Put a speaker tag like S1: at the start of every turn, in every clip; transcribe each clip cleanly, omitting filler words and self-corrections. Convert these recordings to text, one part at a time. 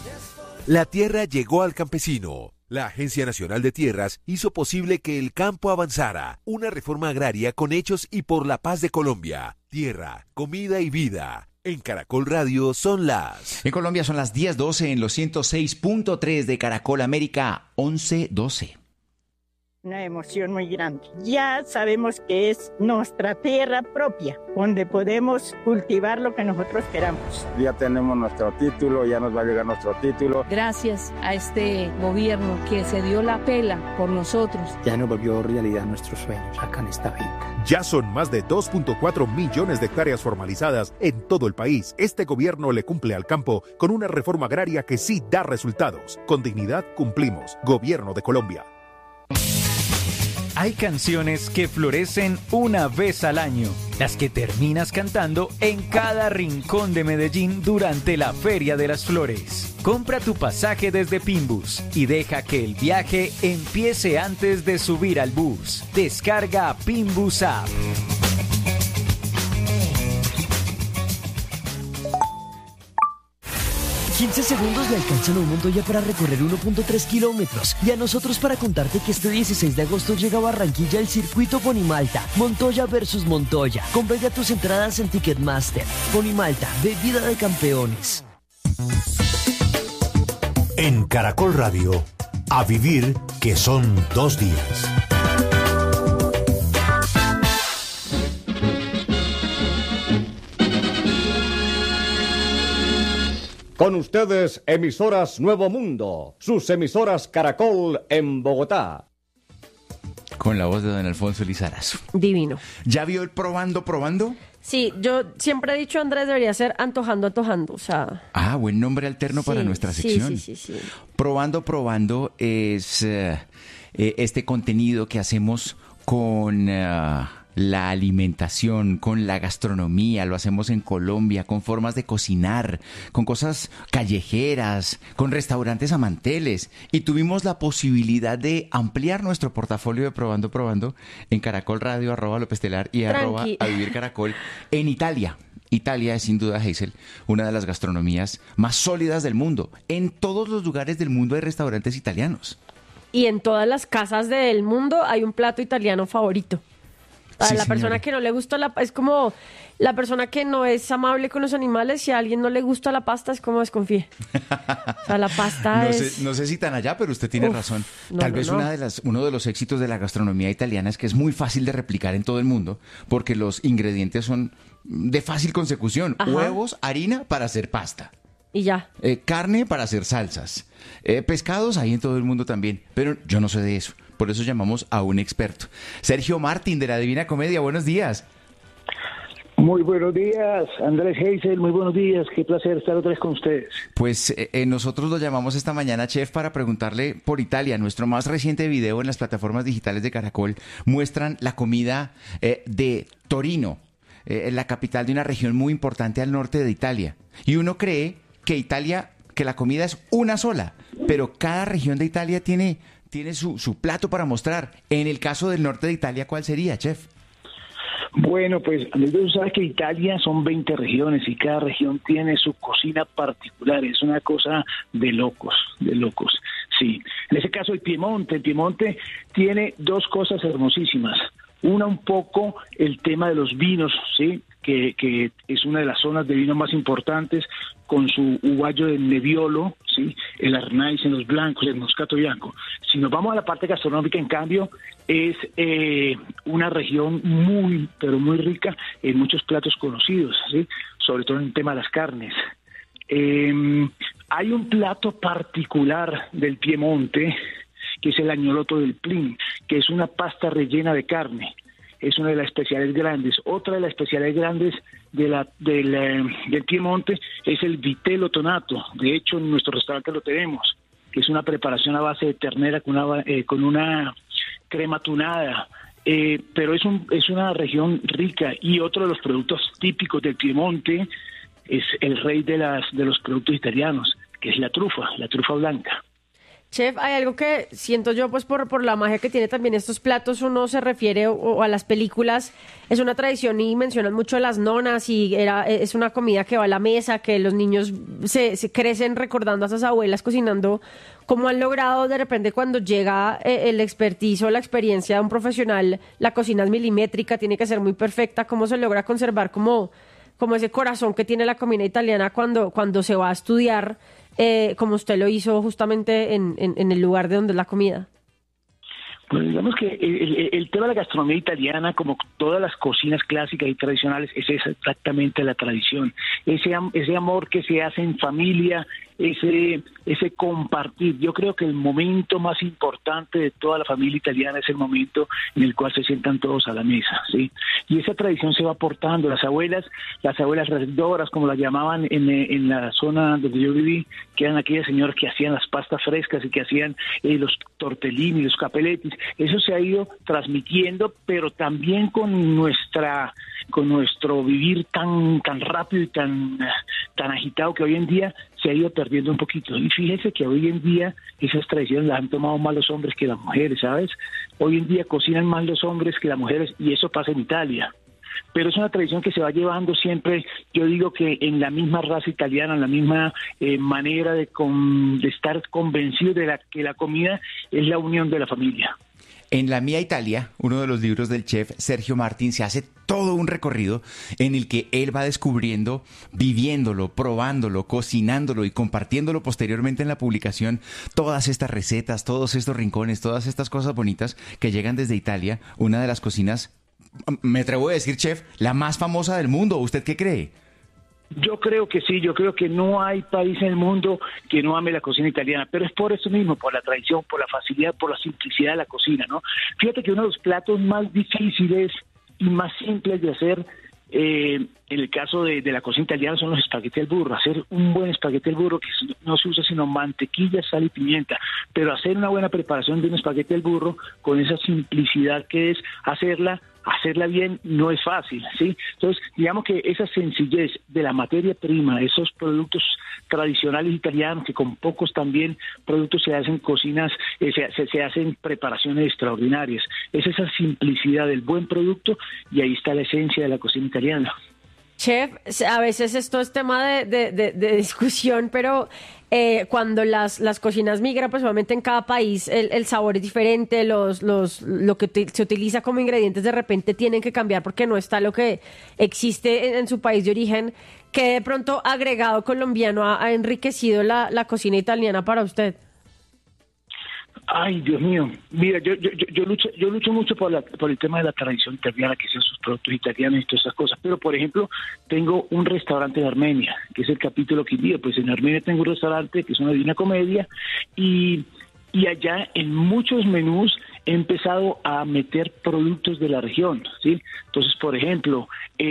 S1: La tierra llegó al campesino. La Agencia Nacional de Tierras hizo posible que el campo avanzara. Una reforma agraria con hechos y por la paz de Colombia. Tierra, comida y vida. En Caracol Radio son las...
S2: En Colombia son las 10:12 en los 106.3 de Caracol América, 11:12.
S3: Una emoción muy grande. Ya sabemos que es nuestra tierra propia, donde podemos cultivar lo que nosotros queramos.
S4: Ya tenemos nuestro título, ya nos va a llegar nuestro título.
S5: Gracias a este gobierno que se dio la pela por nosotros.
S6: Ya nos volvió realidad nuestros sueños acá en esta finca.
S7: Ya son más de 2.4 millones de hectáreas formalizadas en todo el país. Este gobierno le cumple al campo con una reforma agraria que sí da resultados. Con dignidad cumplimos. Gobierno de Colombia.
S8: Hay canciones que florecen una vez al año, las que terminas cantando en cada rincón de Medellín durante la Feria de las Flores. Compra tu pasaje desde Pinbus y deja que el viaje empiece antes de subir al bus. Descarga Pinbus App.
S9: 15 segundos le alcanzan a un Montoya para recorrer 1.3 kilómetros y a nosotros para contarte que este 16 de agosto llega a Barranquilla el circuito Ponimalta, Montoya versus Montoya. Compra ya tus entradas en Ticketmaster. Ponimalta, bebida de campeones.
S10: En Caracol Radio, a vivir que son 2 días.
S11: Con ustedes, emisoras Nuevo Mundo, sus emisoras Caracol en Bogotá.
S2: Con la voz de don Alfonso Lizarazo.
S12: Divino.
S2: ¿Ya vio el probando?
S12: Sí, yo siempre he dicho, Andrés, debería ser antojando, o sea...
S2: Ah, buen nombre alterno para nuestra sección.
S12: Sí.
S2: Probando es este contenido que hacemos con... la alimentación, con la gastronomía, lo hacemos en Colombia, con formas de cocinar, con cosas callejeras, con restaurantes a manteles. Y tuvimos la posibilidad de ampliar nuestro portafolio de Probando en Caracol Radio, @LopezTelar y @AVivirCaracol en Italia. Italia es sin duda, Hazel, una de las gastronomías más sólidas del mundo. En todos los lugares del mundo hay restaurantes italianos.
S12: Y en todas las casas del mundo hay un plato italiano favorito. A la persona que no le gusta es como la persona que no es amable con los animales. Si a alguien no le gusta la pasta, es como desconfíe. O sea, la pasta
S2: no sé si tan allá, pero usted tiene razón. Tal vez uno de los éxitos de la gastronomía italiana es que es muy fácil de replicar en todo el mundo, porque los ingredientes son de fácil consecución. Ajá. Huevos, harina para hacer pasta.
S12: Y ya.
S2: Carne para hacer salsas. Pescados hay en todo el mundo también, pero yo no sé de eso. Por eso llamamos a un experto. Sergio Martín, de la Divina Comedia, buenos días.
S13: Muy buenos días, Andrés Hazel, muy buenos días. Qué placer estar otra vez con ustedes.
S2: Pues nosotros lo llamamos esta mañana, chef, para preguntarle por Italia. Nuestro más reciente video en las plataformas digitales de Caracol muestran la comida de Torino, la capital de una región muy importante al norte de Italia. Y uno cree que la comida es una sola, pero cada región de Italia tiene su plato para mostrar. En el caso del norte de Italia, ¿cuál sería, chef?
S13: Bueno, pues tú sabes que Italia son 20 regiones y cada región tiene su cocina particular. Es una cosa de locos, sí. En ese caso el Piemonte tiene 2 cosas hermosísimas. Una, un poco el tema de los vinos, ¿sí? Que es una de las zonas de vino más importantes, con su uguayo de Nebbiolo, ¿sí? El Arnais en los blancos, el Moscato Bianco. Si nos vamos a la parte gastronómica, en cambio, es una región muy, pero muy rica en muchos platos conocidos, ¿sí? Sobre todo en el tema de las carnes. Hay un plato particular del Piemonte, que es el agnolotto del Plin, que es una pasta rellena de carne. Es una de las especialidades grandes. Otra de las especialidades grandes del Piemonte es el vitello tonato. De hecho, en nuestro restaurante lo tenemos, que es una preparación a base de ternera con una crema tunada. Pero es una región rica. Y otro de los productos típicos del Piemonte es el rey de los productos italianos, que es la trufa blanca.
S12: Chef, hay algo que siento yo, pues por la magia que tiene también estos platos, uno se refiere o a las películas, es una tradición y mencionan mucho a las nonas y es una comida que va a la mesa, que los niños se crecen recordando a esas abuelas cocinando, cómo han logrado de repente cuando llega el expertise o la experiencia de un profesional, la cocina es milimétrica, tiene que ser muy perfecta, cómo se logra conservar como ese corazón que tiene la comida italiana cuando se va a estudiar, como usted lo hizo justamente en el lugar de donde es la comida.
S13: Pues digamos que el tema de la gastronomía italiana, como todas las cocinas clásicas y tradicionales, es exactamente la tradición. Ese amor que se hace en familia, ese compartir. Yo creo que el momento más importante de toda la familia italiana es el momento en el cual se sientan todos a la mesa, ¿sí? Y esa tradición se va aportando. Las abuelas redoras, como las llamaban en la zona donde yo viví, que eran aquellas señoras que hacían las pastas frescas y que hacían los tortellini, los capelletis. Eso se ha ido transmitiendo, pero también con nuestro vivir tan rápido y tan agitado que hoy en día se ha ido perdiendo un poquito. Y fíjese que hoy en día esas tradiciones las han tomado más los hombres que las mujeres, ¿sabes? Hoy en día cocinan más los hombres que las mujeres y eso pasa en Italia. Pero es una tradición que se va llevando siempre, yo digo que en la misma raza italiana, en la misma manera de estar convencido de que la comida es la unión de la familia.
S2: En La Mía Italia, uno de los libros del chef Sergio Martín, se hace todo un recorrido en el que él va descubriendo, viviéndolo, probándolo, cocinándolo y compartiéndolo posteriormente en la publicación, todas estas recetas, todos estos rincones, todas estas cosas bonitas que llegan desde Italia, una de las cocinas, me atrevo a decir, chef, la más famosa del mundo. ¿Usted qué cree?
S13: Yo creo que sí, yo creo que no hay país en el mundo que no ame la cocina italiana, pero es por eso mismo, por la tradición, por la facilidad, por la simplicidad de la cocina, ¿no? Fíjate que uno de los platos más difíciles y más simples de hacer, en el caso de la cocina italiana, son los espagueti al burro. Hacer un buen espagueti al burro, que no se usa sino mantequilla, sal y pimienta, pero hacer una buena preparación de un espagueti al burro con esa simplicidad que es hacerla bien, no es fácil, ¿sí? Entonces, digamos que esa sencillez de la materia prima, esos productos tradicionales italianos, que con pocos también productos se hacen cocinas, se hacen preparaciones extraordinarias, es esa simplicidad del buen producto y ahí está la esencia de la cocina italiana.
S12: Chef, a veces esto es tema de discusión, pero cuando las cocinas migran, pues obviamente en cada país el sabor es diferente, lo que se utiliza como ingredientes de repente tienen que cambiar porque no está lo que existe en su país de origen. ¿Qué de pronto agregado colombiano ha enriquecido la cocina italiana para usted?
S13: Ay, Dios mío. Mira, yo lucho mucho por el tema de la tradición italiana, que sean sus productos italianos y todas esas cosas. Pero, por ejemplo, tengo un restaurante en Armenia, que es el capítulo Quindío. Pues en Armenia tengo un restaurante que es una Divina Comedia y allá en muchos menús he empezado a meter productos de la región, ¿sí? Entonces, por ejemplo,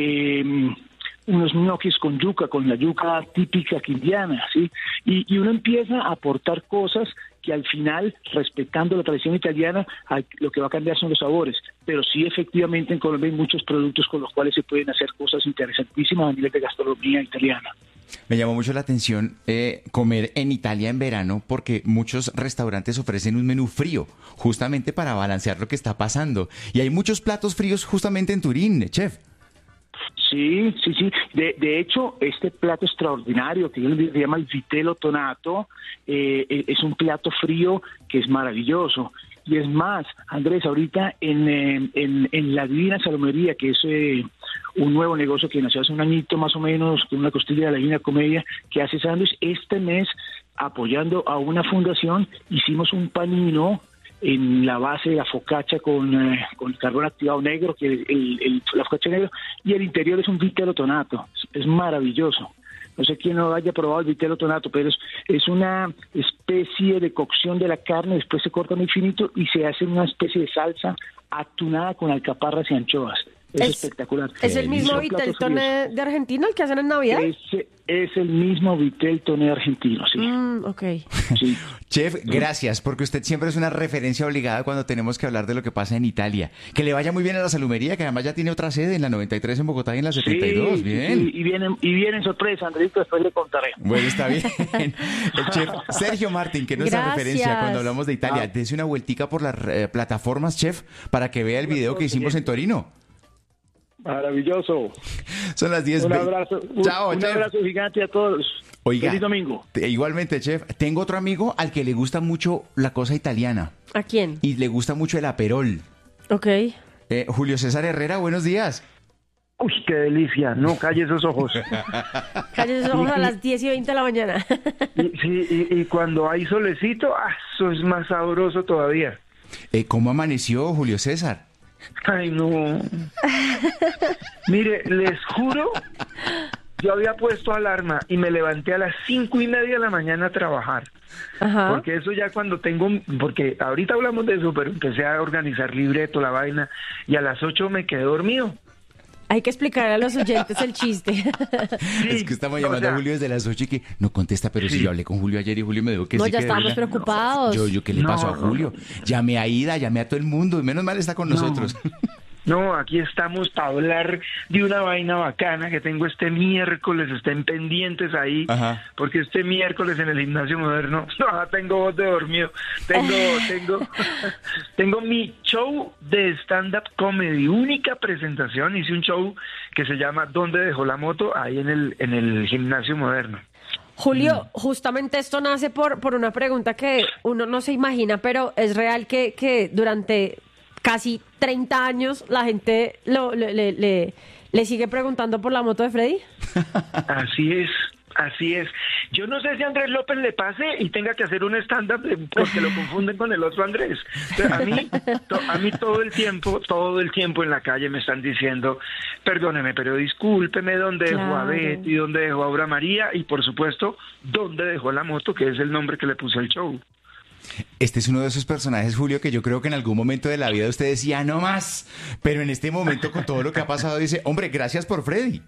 S13: unos gnocchis con la yuca típica quindiana, ¿sí? Y uno empieza a aportar cosas que al final, respetando la tradición italiana, lo que va a cambiar son los sabores. Pero sí, efectivamente, en Colombia hay muchos productos con los cuales se pueden hacer cosas interesantísimas a nivel de gastronomía italiana.
S2: Me llamó mucho la atención comer en Italia en verano porque muchos restaurantes ofrecen un menú frío, justamente para balancear lo que está pasando. Y hay muchos platos fríos justamente en Turín, chef.
S13: Sí. De hecho, este plato extraordinario que se llama el vitello tonato es un plato frío que es maravilloso. Y es más, Andrés, ahorita en la Divina Salomería, que es un nuevo negocio que nació hace un añito más o menos, con una costilla de la Divina Comedia, que hace sándwich, este mes, apoyando a una fundación, hicimos un panino en la base de la focaccia con carbón activado negro, que la focaccia negra, y el interior es un vitello tonato. Es maravilloso. No sé quién no haya probado el vitello tonato, pero es una especie de cocción de la carne, después se corta muy finito y se hace una especie de salsa atunada con alcaparras y anchoas. Es espectacular.
S12: ¿Es el mismo Viteltoné de Argentina el que hacen en Navidad?
S13: Es el mismo Viteltoné argentino, sí.
S12: Ok.
S13: Sí.
S2: Chef, gracias, porque usted siempre es una referencia obligada cuando tenemos que hablar de lo que pasa en Italia. Que le vaya muy bien a la salumería, que además ya tiene otra sede en la 93 en Bogotá y en la 72.
S13: Sí,
S2: bien.
S13: Sí, y vienen sorpresa, Andrito, después le contaré.
S2: Bueno, está bien. El chef Sergio Martín, que es nuestra referencia cuando hablamos de Italia. Dese una vueltica por las plataformas, chef, para que vea el video que hicimos en Torino.
S13: Maravilloso.
S2: Son las 10.
S13: Un abrazo.
S2: Chao,
S13: un
S2: chef.
S13: abrazo gigante a todos.
S2: Oiga,
S13: feliz domingo.
S2: Igualmente, chef. Tengo otro amigo al que le gusta mucho la cosa italiana.
S12: ¿A quién?
S2: Y le gusta mucho el aperol.
S12: Ok.
S2: Julio César Herrera, buenos días.
S14: Uy, qué delicia. No, calle esos ojos.
S12: Calle esos ojos a las 10:20 de la mañana.
S14: y cuando hay solecito, eso es más sabroso todavía.
S2: ¿Cómo amaneció, Julio César?
S14: Ay, no. Mire, les juro, yo había puesto alarma y me levanté a las 5:30 de la mañana a trabajar.
S12: Ajá.
S14: Porque eso ya porque ahorita hablamos de eso, pero empecé a organizar libreto, la vaina, y a las 8 me quedé dormido.
S12: Hay que explicar a los oyentes el chiste.
S14: Sí,
S2: es que estamos llamando a Julio desde las 8 y que no contesta, pero si yo hablé con Julio ayer y Julio me dijo que
S12: no,
S2: sí.
S12: No, ya
S2: que
S12: estábamos preocupados.
S2: Yo ¿qué le pasó a Julio? Llamé a Ida, llamé a todo el mundo y menos mal está con nosotros.
S14: No, aquí estamos para hablar de una vaina bacana que tengo este miércoles, estén pendientes ahí, porque este miércoles en el Gimnasio Moderno, tengo voz de dormido, tengo mi show de stand-up comedy, única presentación, hice un show que se llama ¿Dónde dejó la moto? Ahí en el Gimnasio Moderno.
S12: Julio, justamente esto nace por una pregunta que uno no se imagina, pero es real que durante casi 30 años la gente le sigue preguntando por la moto de Freddy.
S14: Así es. Yo no sé si a Andrés López le pase y tenga que hacer un stand-up porque lo confunden con el otro Andrés. Pero a mí todo el tiempo en la calle me están diciendo, perdóneme, pero discúlpeme, ¿dónde dejó a Betty? ¿Dónde dejó a Aura María? Y por supuesto, ¿dónde dejó la moto? Que es el nombre que le puse al show.
S2: Este es uno de esos personajes, Julio, que yo creo que en algún momento de la vida usted decía, no más, pero en este momento con todo lo que ha pasado dice, hombre, gracias por Freddy.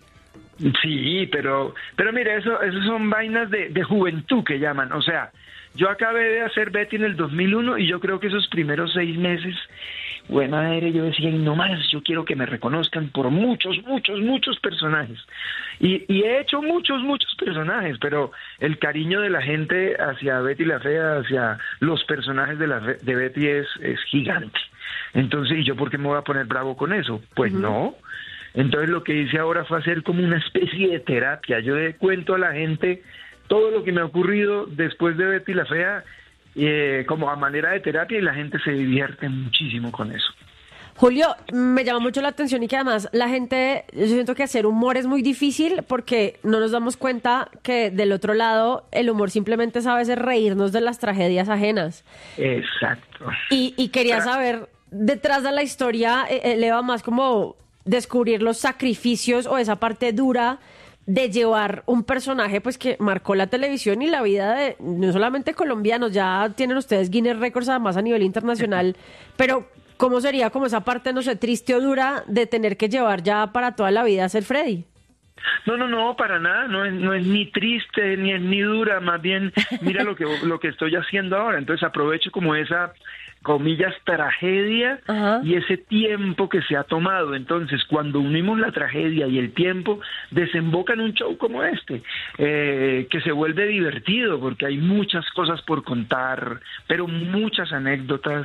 S14: Sí, pero mire, eso son vainas de juventud que llaman, o sea, yo acabé de hacer Betty en el 2001 y yo creo que esos primeros 6 meses, buena madre, yo decía, no más, yo quiero que me reconozcan por muchos personajes. Y he hecho muchos personajes, pero el cariño de la gente hacia Betty la Fea, hacia los personajes de Betty es gigante. Entonces, ¿y yo por qué me voy a poner bravo con eso? Pues no. Entonces lo que hice ahora fue hacer como una especie de terapia. Yo le cuento a la gente todo lo que me ha ocurrido después de Betty la Fea, como a manera de terapia, y la gente se divierte muchísimo con eso.
S12: Julio, me llama mucho la atención y que además la gente, yo siento que hacer humor es muy difícil porque no nos damos cuenta que del otro lado el humor simplemente es a veces reírnos de las tragedias ajenas.
S14: Exacto.
S12: Y quería saber, detrás de la historia, le va más como descubrir los sacrificios o esa parte dura de llevar un personaje pues que marcó la televisión y la vida de no solamente colombianos, ya tienen ustedes Guinness Records además a nivel internacional, pero ¿cómo sería como esa parte, no sé, triste o dura de tener que llevar ya para toda la vida a ser Freddy?
S14: No, para nada, no es ni triste ni es ni dura, más bien mira lo que estoy haciendo ahora, entonces aprovecho como esa, comillas, tragedia y ese tiempo que se ha tomado. Entonces, cuando unimos la tragedia y el tiempo, desemboca en un show como este, que se vuelve divertido porque hay muchas cosas por contar, pero muchas anécdotas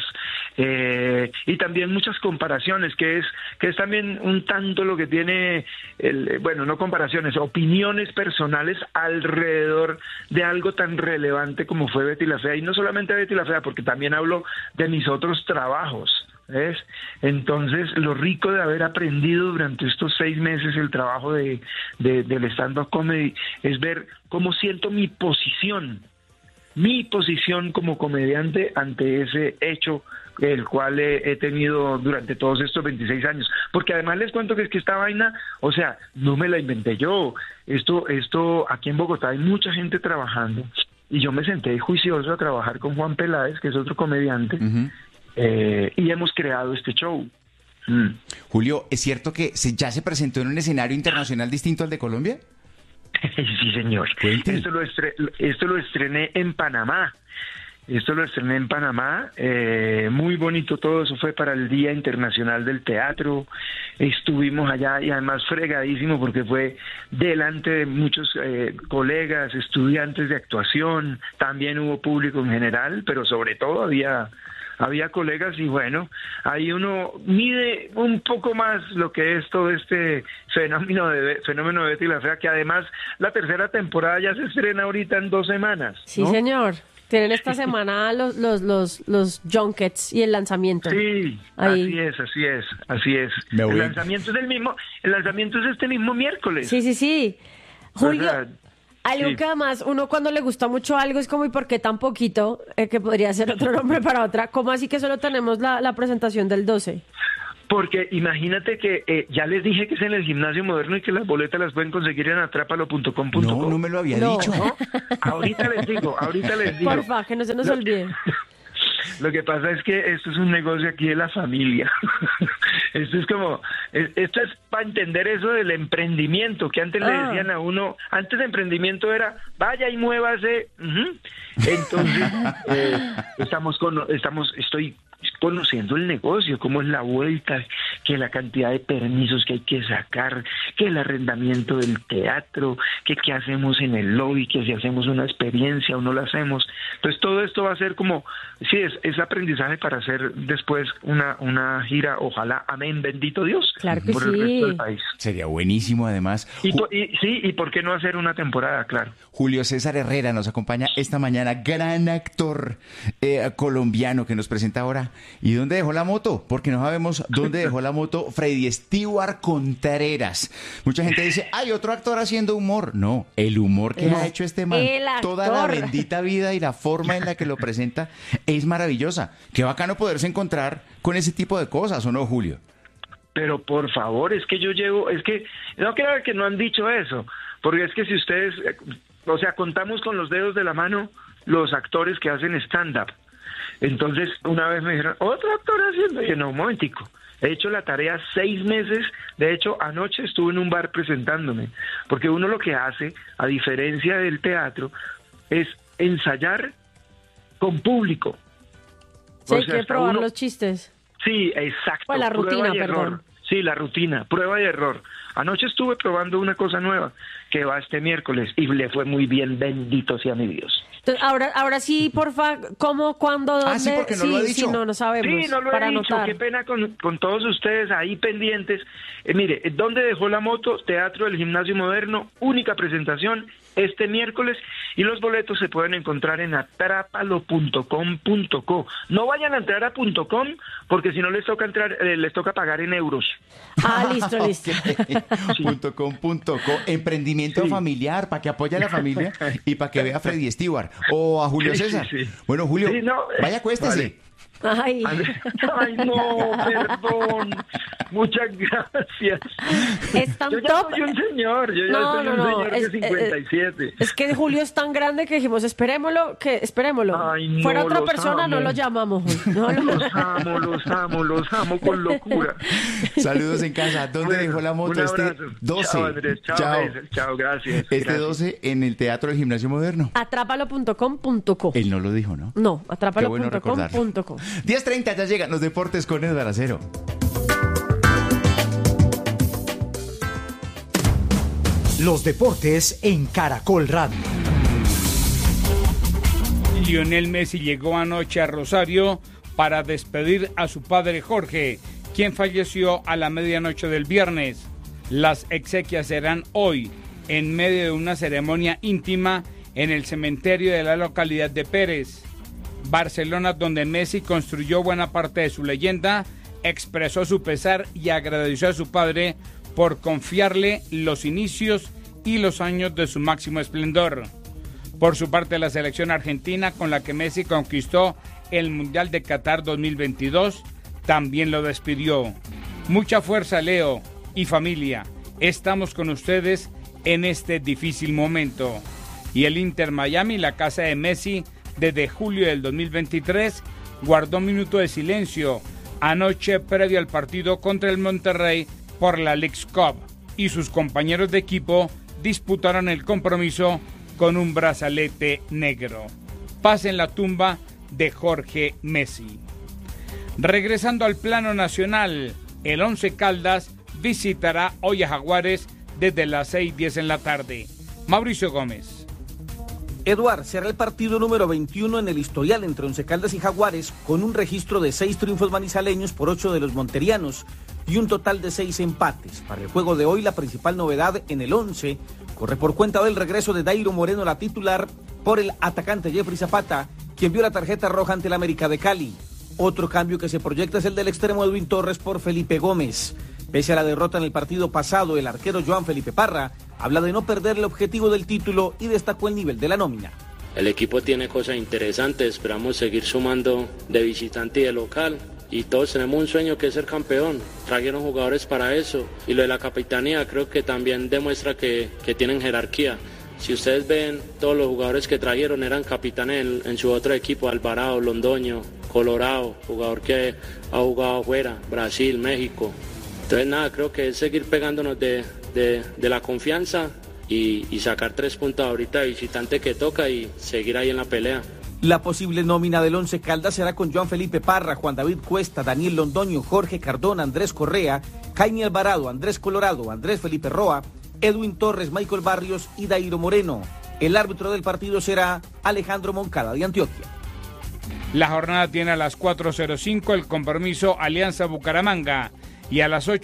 S14: y también muchas comparaciones, que es también un tanto lo que tiene, no comparaciones, opiniones personales alrededor de algo tan relevante como fue Betty la Fea, y no solamente Betty la Fea, porque también hablo de mis otros trabajos, ¿ves? Entonces, lo rico de haber aprendido durante estos 6 meses el trabajo del stand-up comedy es ver cómo siento mi posición como comediante ante ese hecho el cual he tenido durante todos estos 26 años, porque además les cuento que es que esta vaina, o sea, no me la inventé yo, esto aquí en Bogotá hay mucha gente trabajando, y yo me senté juicioso a trabajar con Juan Peláez, que es otro comediante, y hemos creado este show.
S2: Julio, ¿es cierto que ya se presentó en un escenario internacional distinto al de Colombia?
S14: Sí, señor. Esto lo estrené en Panamá. Muy bonito todo, eso fue para el Día Internacional del Teatro. Estuvimos allá y además fregadísimo porque fue delante de muchos colegas, estudiantes de actuación, también hubo público en general, pero sobre todo había colegas y bueno, ahí uno mide un poco más lo que es todo este fenómeno de Betty la Fea, que además la tercera temporada ya se estrena ahorita en 2 semanas, ¿no?
S12: Sí, señor. Tienen esta semana los junkets y el lanzamiento.
S14: Sí, ahí. Así es. El lanzamiento es este mismo miércoles.
S12: Sí. Julio,
S14: o sea,
S12: algo que además uno cuando le gusta mucho algo es como ¿y por qué tan poquito? Que podría ser otro nombre para otra. ¿Cómo así que solo tenemos la presentación del 12?
S14: Porque imagínate que ya les dije que es en el Gimnasio Moderno y que las boletas las pueden conseguir en atrápalo.com.co.
S2: No me lo había dicho.
S14: ¿No? Ahorita les digo.
S12: Porfa, que no se nos olvide.
S14: Lo que pasa es que esto es un negocio aquí de la familia. Esto es para entender eso del emprendimiento, que antes le decían a uno, antes de emprendimiento era, vaya y muévase. Entonces, estoy conociendo el negocio, cómo es la vuelta, que la cantidad de permisos que hay que sacar, que el arrendamiento del teatro, que qué hacemos en el lobby, que si hacemos una experiencia o no la hacemos. Entonces todo esto va a ser como, sí, es aprendizaje para hacer después una gira, ojalá, amén, bendito Dios,
S12: claro que
S14: por
S12: sí.
S14: el resto del país.
S2: Sería buenísimo además.
S14: Y por qué no hacer una temporada, claro.
S2: Julio César Herrera nos acompaña esta mañana, gran actor colombiano que nos presenta ahora. ¿Y dónde dejó la moto? Porque no sabemos dónde dejó la moto Freddy Stewart Contreras. Mucha gente dice, hay otro actor haciendo humor. No, el humor que ha hecho este man, toda la bendita vida y la forma en la que lo presenta es maravillosa. Qué bacano poderse encontrar con ese tipo de cosas, ¿o no, Julio?
S14: Pero por favor, no creo que no han dicho eso, porque es que si ustedes, contamos con los dedos de la mano los actores que hacen stand-up. Entonces, una vez me dijeron, ¿otro actor haciendo? Y dije, no, un momentico. He hecho la tarea 6 meses. De hecho, anoche estuve en un bar presentándome. Porque uno lo que hace, a diferencia del teatro, es ensayar con público.
S12: Sí, hay que probar los chistes.
S14: Sí, exacto.
S12: Pues la rutina, perdón.
S14: Sí, la rutina, prueba y error. Anoche estuve probando una cosa nueva que va este miércoles y le fue muy bien, bendito sea mi Dios.
S12: Entonces, ahora sí, porfa, ¿cómo, cuándo, dónde?
S2: Sí, porque no lo ha dicho.
S12: Sí, no sabemos.
S14: Sí, no lo he dicho, qué pena con todos ustedes ahí pendientes. Mire, ¿dónde dejó la moto? Teatro del Gimnasio Moderno, única presentación este miércoles y los boletos se pueden encontrar en atrápalo.com.co. No vayan a entrar a .com porque si no les toca pagar en euros.
S12: Listo.
S2: .com.co, emprendimiento familiar para que apoye a la familia y para que vea a Freddy Stewart o a Julio César. Sí. Bueno, Julio, vaya, acuéstese.
S14: Vale. Ay, no, perdón. Muchas gracias.
S12: Es tan
S14: yo ya soy un señor, señor de 57.
S12: Es que Julio es tan grande que dijimos, esperémoslo.
S14: Ay, no,
S12: fuera otra persona, amo. No lo llamamos.
S14: Los amo con locura.
S2: Saludos en casa. ¿Dónde dejó la moto este 12?
S14: Chao, Andrés. Chao, gracias.
S2: Este 12 en el Teatro del Gimnasio Moderno.
S12: Atrápalo.com.co.
S2: Él no lo dijo, ¿no?
S12: No, atrápalo.com.co.
S2: 10:30, ya llegan los deportes con Edgar Acero.
S10: Los deportes en Caracol Radio.
S15: Lionel Messi llegó anoche a Rosario para despedir a su padre Jorge, quien falleció a la medianoche del viernes. Las exequias serán hoy, en medio de una ceremonia íntima en el cementerio de la localidad de Pérez. Barcelona, donde Messi construyó buena parte de su leyenda, expresó su pesar y agradeció a su padre por confiarle los inicios y los años de su máximo esplendor. Por su parte, la selección argentina, con la que Messi conquistó el Mundial de Qatar 2022, también lo despidió. Mucha fuerza, Leo y familia. Estamos con ustedes en este difícil momento. Y el Inter Miami, la casa de Messi, desde julio del 2023, guardó un minuto de silencio anoche previo al partido contra el Monterrey por la Leagues Cup, y sus compañeros de equipo disputaron el compromiso con un brazalete negro. Paz en la tumba de Jorge Messi. Regresando al plano nacional, el Once Caldas visitará hoy a Jaguares desde las 6:10 en la tarde. Mauricio Gómez.
S16: Eduard, será el partido número 21 en el historial entre Once Caldas y Jaguares, con un registro de 6 triunfos manizaleños por 8 de los monterianos y un total de 6 empates. Para el juego de hoy, la principal novedad en el 11 corre por cuenta del regreso de Dairo Moreno, la titular, por el atacante Jeffrey Zapata, quien vio la tarjeta roja ante el América de Cali. Otro cambio que se proyecta es el del extremo Edwin Torres por Felipe Gómez. Pese a la derrota en el partido pasado, el arquero Joan Felipe Parra habla de no perder el objetivo del título y destacó el nivel de la nómina.
S17: El equipo tiene cosas interesantes, esperamos seguir sumando de visitante y de local. Y todos tenemos un sueño que es ser campeón. Trajeron jugadores para eso. Y lo de la capitanía creo que también demuestra que tienen jerarquía. Si ustedes ven, todos los jugadores que trajeron eran capitanes en su otro equipo: Alvarado, Londoño, Colorado, jugador que ha jugado afuera, Brasil, México. Entonces nada, creo que es seguir pegándonos de la confianza y sacar 3 puntos ahorita de visitante que toca y seguir ahí en la pelea.
S16: La posible nómina del Once Caldas será con Joan Felipe Parra, Juan David Cuesta, Daniel Londoño, Jorge Cardona, Andrés Correa, Jaime Alvarado, Andrés Colorado, Andrés Felipe Roa, Edwin Torres, Michael Barrios y Dairo Moreno. El árbitro del partido será Alejandro Moncada de Antioquia.
S15: La jornada tiene a las 4:05 el compromiso Alianza Bucaramanga y a las 8